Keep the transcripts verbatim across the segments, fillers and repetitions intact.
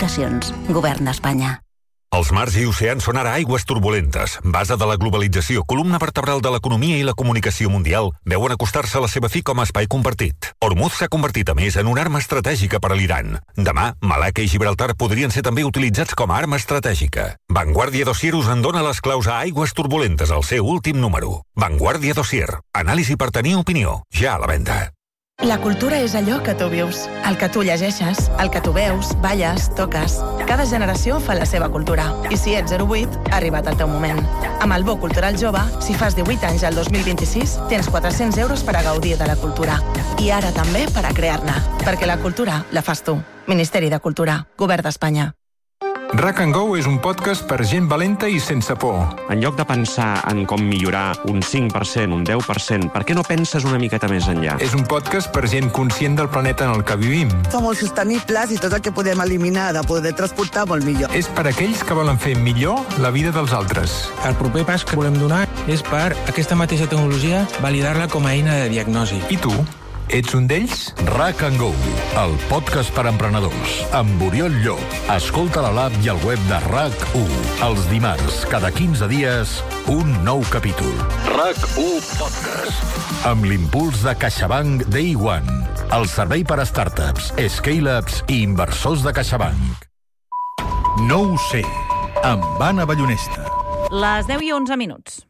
Comunicacions. Govern d'Espanya. Els mars i oceans són ara aigües turbulentes. Base de la globalització, columna vertebral de l'economia i la comunicació mundial, veuen acostar-se a la seva fi com a espai compartit. Hormuz s'ha convertit, a més, en una arma estratègica per a l'Iran. Demà, Malacca i Gibraltar podrien ser també utilitzats com a arma estratègica. Vanguardia Dossier us en dona les claus a aigües turbulentes, al seu últim número. Vanguardia Dossier. Anàlisi per tenir opinió. Ja a la venda. La cultura és allò que tu vius, el que tu llegeixes, el que tu veus, balles, toques. Cada generació fa la seva cultura. I si ets zero vuit, ha arribat el teu moment. Amb el Bo Cultural Jove, si fas divuit anys al dos mil vint-i-sis, tens quatre-cents euros per a gaudir de la cultura. I ara també per a crear-ne. Perquè la cultura la fas tu. Ministeri de Cultura. Govern d'Espanya. RAC and Go és un podcast per gent valenta i sense por. En lloc de pensar en com millorar un cinc per cent, un deu per cent, per què no penses una miqueta més enllà? És un podcast per gent conscient del planeta en el que vivim. Som molt sostenibles i tot el que podem eliminar de poder transportar molt millor. És per aquells que volen fer millor la vida dels altres. El proper pas que volem donar és per aquesta mateixa tecnologia validar-la com a eina de diagnosi. I tu? Ets un d'ells? RAC and Go, el podcast per emprenedors, amb Oriol Llop. Escolta a l'app i al web de RAC u. Els dimarts, cada quinze dies, un nou capítol. RAC u Podcast. Amb l'impuls de CaixaBank Day One, el servei per a startups, scale-ups i inversors de CaixaBank. No ho sé, amb Anna Ballonesta. Les deu i onze minuts.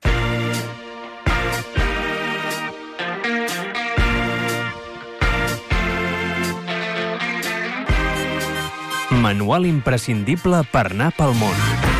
Manual imprescindible per anar pel món.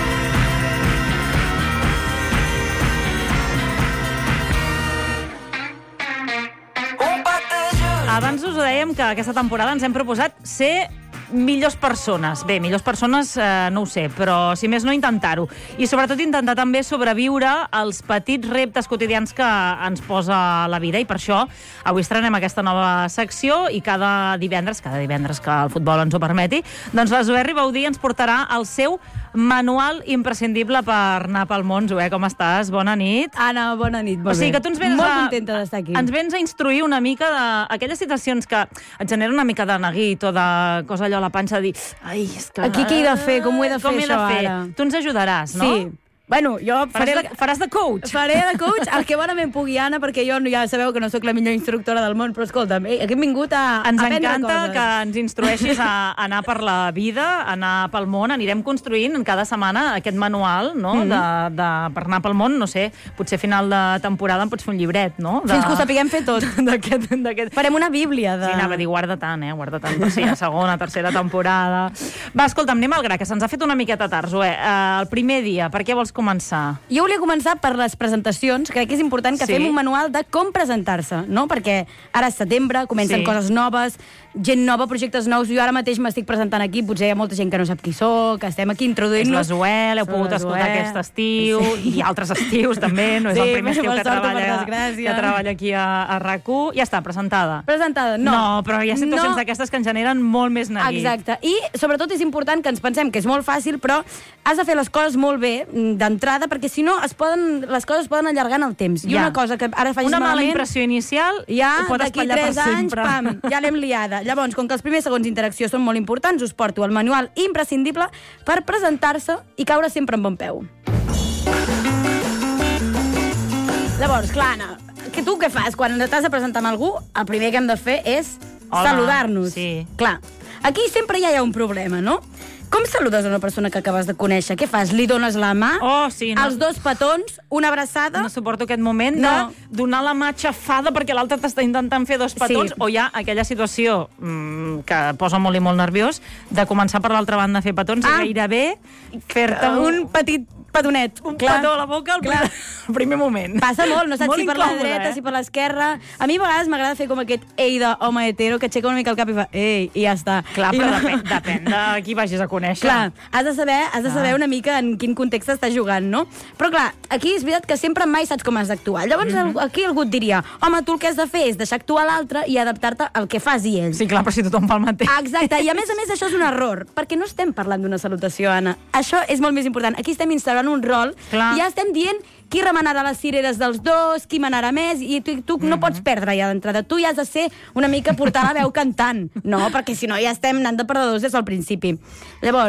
Abans us ho dèiem que aquesta temporada ens hem proposat ser millors persones. Bé, millors persones eh, no ho sé, però si més no intentar-ho. I sobretot intentar també sobreviure als petits reptes quotidians que ens posa la vida, i per això avui estrenem aquesta nova secció i cada divendres, cada divendres que el futbol ens ho permeti, doncs la Zoè Ribaudí ens portarà el seu manual imprescindible per anar pel món. Zoè, com estàs? Bona nit. Anna, bona nit. Molt o sigui que tu ens vens molt a, contenta d'estar aquí. Ens vens a instruir una mica d'aquelles situacions que et generen una mica de neguit o de cosa allò a la panxa de dir, ai, és que... Aquí què he de fer? Com ho he de fer, com he això, de fer? ara? Tu ens ajudaràs, no? Sí. Bueno, jo faré... Faràs de, faràs de coach. Faré de coach el que bonament pugui, Anna, perquè jo ja sabeu que no sóc la millor instructora del món, però escolta'm, eh, aquí hem vingut a, ens a aprendre encanta coses. que ens instrueixis a anar per la vida, a anar pel món. Anirem construint en cada setmana aquest manual, no? Mm -hmm. de, de, per anar pel món, no sé, potser a final de temporada em pots fer un llibret, no? De... Fins que ho sapiguem fer tot. D'aquest... Farem una bíblia de... Sí, anava a dir, guarda tant, eh? Guarda tant per si a segona, tercera temporada. Va, escolta'm, anem al gra, que se'ns ha fet una miqueta tard, Zoè. Uh, el primer dia, per què vols començar? Jo volia començar per les presentacions. Crec que és important que sí. fem un manual de com presentar-se, no? Perquè ara és setembre, comencen sí. coses noves, gent nova, projectes nous. Jo ara mateix m'estic presentant aquí, potser hi ha molta gent que no sap qui sóc, que estem aquí introduint-nos. És la Zoè, l'heu pogut escoltar aquest estiu, sí. i altres estius també, no és sí, el primer estiu que treballa, que treballa aquí a, a RAC u. Ja està, presentada. Presentada, no. No, però hi ha situacions no. d'aquestes que ens generen molt més neguit. Exacte, i sobretot és important que ens pensem que és molt fàcil, però has de fer les coses molt bé d'entrada, perquè si no es poden, les coses poden allargar en el temps. I ja. una cosa que ara facis una malament... mala impressió inicial ja, ho pot d'aquí espatllar per tres anys, sempre. pam, ja l'hem liada. Llavors, com que els primers segons d'interacció són molt importants, us porto el manual imprescindible per presentar-se i caure sempre en bon peu. Llavors, clar, Anna, que tu què fas? Quan t'has de presentar amb algú, el primer que hem de fer és Hola, saludar-nos. Sí. Clar, aquí sempre ja hi ha un problema, no? Com saludes a una persona que acabes de conèixer? Què fas? Li dones la mà? Oh, sí, no. Els dos petons? Una abraçada? No suporto aquest moment no. de donar la mà xafada perquè l'altre t'està intentant fer dos petons, sí. o hi ha aquella situació mmm, que posa molt i molt nerviós de començar per l'altra banda a fer petons ah. i gairebé fer-te un petit petonet. Un clar, petó a la boca al primer, primer moment. Passa molt, no saps molt si per la incòmode, dreta, eh? si per l'esquerra. A mi a vegades m'agrada fer com aquest ei d'home hetero, que aixeca una mica el cap i fa ei, i ja està. Clar, però no... depèn, depèn de qui vagis a conèixer. Clar, has de saber, has de saber ah. una mica en quin context estàs jugant, no? Però clar, aquí és veritat que sempre mai saps com has d'actuar. Llavors mm -hmm. aquí algú et diria, home, tu el que has de fer és deixar actuar l'altre i adaptar-te al que fas i ell. Sí, clar, però si tothom fa el mateix. Exacte, i a més a més això és un error, perquè no estem parlant d'una salutació, Anna. Això és molt més important. Aquí estem instaurant un rol. Clar. I ja estem dient qui remenarà les cireres dels dos, qui manarà més, i tu, tu no mm -hmm. pots perdre ja d'entrada. Tu ja has de ser una mica portar la veu cantant, no? Perquè si no ja estem anant de perdedors des del principi. Llavors,